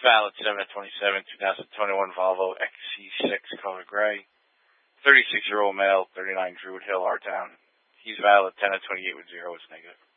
Valid 7/27, 2021 Volvo XC6 color gray. 36-year-old male, 39 Druid Hill, R-Town. He's valid 10/28 with 0 is negative.